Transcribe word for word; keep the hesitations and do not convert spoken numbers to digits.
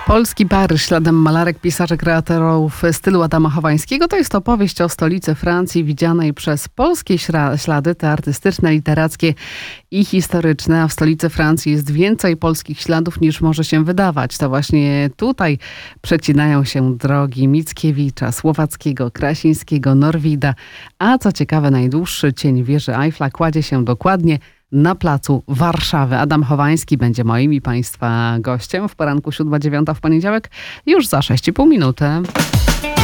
Polski Paryż śladem malarek, pisarzy, kreatorów stylu Adama Chowańskiego to jest opowieść o stolicy Francji widzianej przez polskie ślady, te artystyczne, literackie i historyczne. A w stolicy Francji jest więcej polskich śladów niż może się wydawać. To właśnie tutaj przecinają się drogi Mickiewicza, Słowackiego, Krasińskiego, Norwida. A co ciekawe, najdłuższy cień wieży Eiffla kładzie się dokładnie na placu Warszawy. Adam Chowański będzie moim i Państwa gościem w poranku siódma dziewiąta w poniedziałek już za sześć i pół minuty.